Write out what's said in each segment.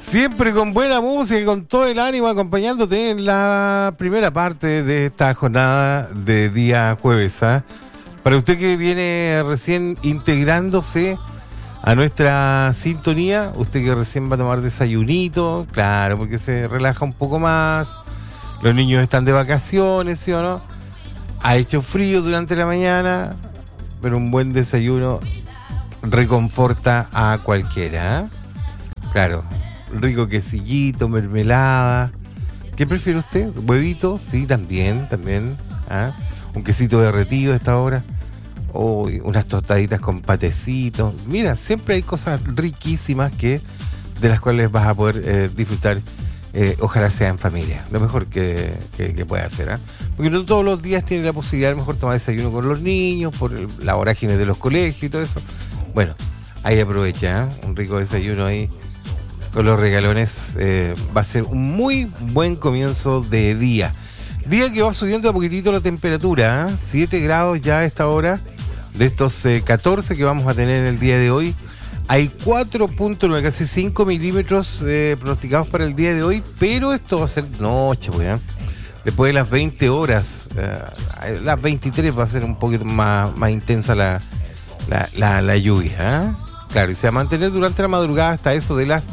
Siempre con buena música y con todo el ánimo acompañándote en la primera parte de esta jornada de día jueves. Para usted que viene recién integrándose a nuestra sintonía, usted que recién va a tomar desayunito, claro, porque se relaja un poco más, los niños están de vacaciones, ¿sí o no? Ha hecho frío durante la mañana, pero un buen desayuno reconforta a cualquiera, Claro, rico quesillito, mermelada. ¿Qué prefiere usted? ¿Huevito? Sí, también. Un quesito derretido a esta hora. Unas tostaditas con patecito. Mira, siempre hay cosas riquísimas de las cuales vas a poder disfrutar. Ojalá sea en familia. Lo mejor que pueda hacer. Porque no todos los días tiene la posibilidad de mejor tomar desayuno con los niños, por la vorágine de los colegios y todo eso. Bueno, ahí aprovecha, un rico desayuno ahí con los regalones. Va a ser un muy buen comienzo de día. Día que va subiendo a poquitito la temperatura, 7 grados ya a esta hora, de estos 14 que vamos a tener en el día de hoy. Hay 4.9, casi 5 milímetros pronosticados para el día de hoy, pero esto va a ser noche, pues, después de las 20 horas, las 23 va a ser un poquito más intensa la lluvia, Claro, y se va a mantener durante la madrugada hasta eso de las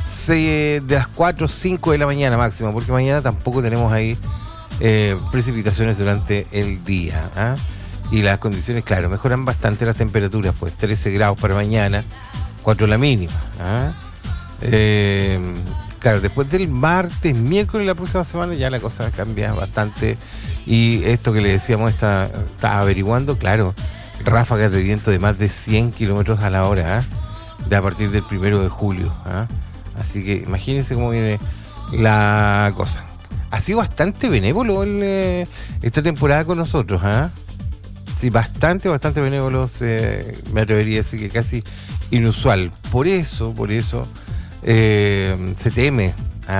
4 o 5 de la mañana máximo, porque mañana tampoco tenemos ahí precipitaciones durante el día, Y las condiciones, claro, mejoran bastante las temperaturas, pues 13 grados para mañana, 4 la mínima, Claro, después del martes, miércoles la próxima semana ya la cosa cambia bastante. Y esto que le decíamos, está averiguando, claro, ráfagas de viento de más de 100 kilómetros a la hora, de a partir del 1 de julio. Así que imagínense cómo viene la cosa. Ha sido bastante benévolo esta temporada con nosotros, Sí, bastante benévolo, me atrevería a decir que casi inusual. Por eso se teme,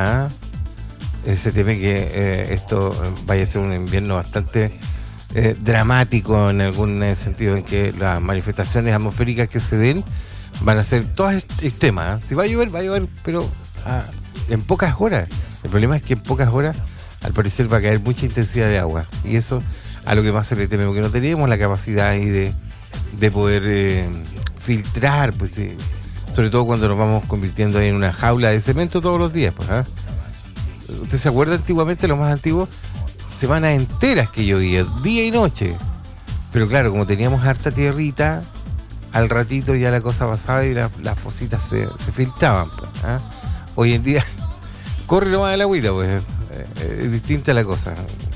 se teme que esto vaya a ser un invierno bastante dramático en algún sentido, en que las manifestaciones atmosféricas que se den van a ser todas extremas. Si va a llover, pero en pocas horas. El problema es que en pocas horas, al parecer, va a caer mucha intensidad de agua. Y eso a lo que más se le teme, porque no tenemos la capacidad ahí de poder filtrar, pues, sobre todo cuando nos vamos convirtiendo ahí en una jaula de cemento todos los días. Pues, ¿Usted se acuerda antiguamente, los más antiguos, semanas enteras que llovía, día y noche? Pero claro, como teníamos harta tierrita, al ratito ya la cosa pasaba y las cositas se filtraban. Pues, Hoy en día corre nomás el agüita, pues es distinta la cosa.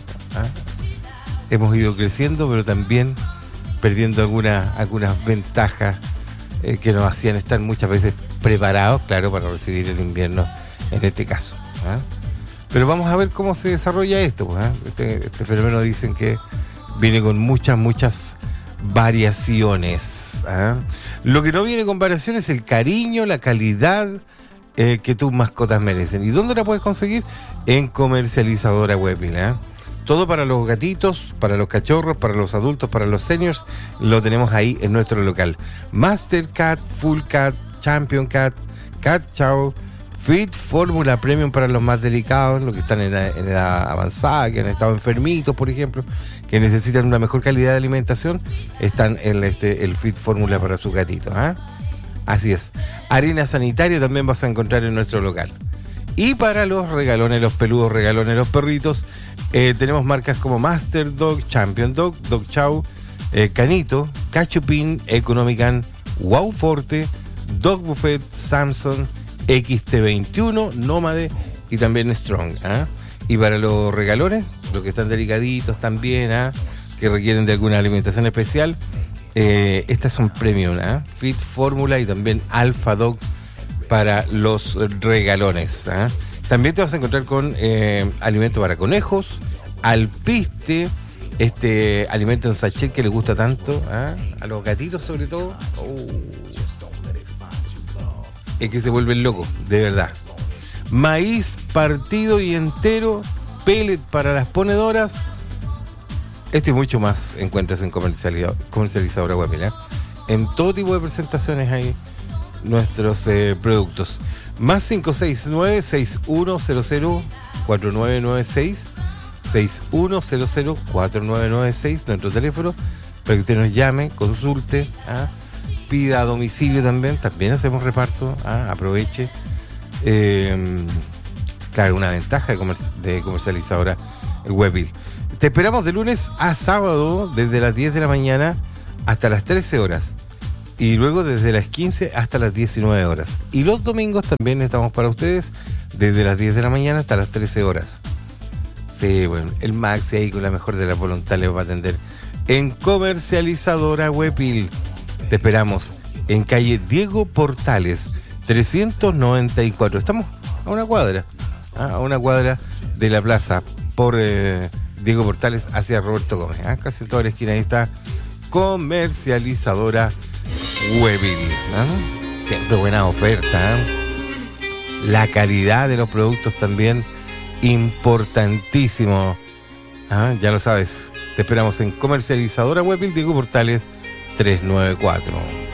Hemos ido creciendo, pero también perdiendo algunas ventajas que nos hacían estar muchas veces preparados, claro, para recibir el invierno en este caso. Pero vamos a ver cómo se desarrolla esto. Pues, este fenómeno dicen que viene con muchas variaciones. Lo que no viene con variaciones es el cariño, la calidad que tus mascotas merecen. ¿Y dónde la puedes conseguir? En Comercializadora Webmil. Todo para los gatitos, para los cachorros, para los adultos, para los seniors, lo tenemos ahí en nuestro local. Master Cat, Full Cat, Champion Cat, Cat Chow, Fit, Fórmula Premium para los más delicados, los que están en edad avanzada, que han estado enfermitos, por ejemplo, que necesitan una mejor calidad de alimentación, están en el Fit Fórmula para su gatito. Así es. Arena sanitaria también vas a encontrar en nuestro local. Y para los regalones, los peludos regalones, los perritos, tenemos marcas como Master Dog, Champion Dog, Dog Chow, Canito, Cachupín, Economican, Wow Forte, Dog Buffet, Samson, XT21, Nómade y también Strong. Y para los regalones, los que están delicaditos también, que requieren de alguna alimentación especial, estas son premium, Fit Fórmula y también Alpha Dog para los regalones. También te vas a encontrar con alimento para conejos, alpiste, este alimento en sachet que les gusta tanto a los gatitos sobre todo. Es que se vuelven locos, de verdad. Maíz partido y entero, pellet para las ponedoras. Esto y mucho más encuentras en Comercializadora Webmil. En todo tipo de presentaciones hay nuestros productos. Más 569-6100-4996, 6100-4996, nuestro teléfono, para que usted nos llame, consulte, pida a domicilio también hacemos reparto, aproveche. Claro, una ventaja de comercializadora Webbil. Te esperamos de lunes a sábado, desde las 10 de la mañana hasta las 13 horas. Y luego desde las 15 hasta las 19 horas. Y los domingos también estamos para ustedes, desde las 10 de la mañana hasta las 13 horas. Sí, bueno, el Maxi ahí con la mejor de la voluntad les va a atender en Comercializadora Webbil. Te esperamos en calle Diego Portales, 394. Estamos a una cuadra de la plaza por Diego Portales hacia Roberto Gómez. Casi en toda la esquina ahí está Comercializadora Webbil. Siempre buena oferta. La calidad de los productos también importantísimo. Ya lo sabes. Te esperamos en Comercializadora Webbil, Diego Portales 394.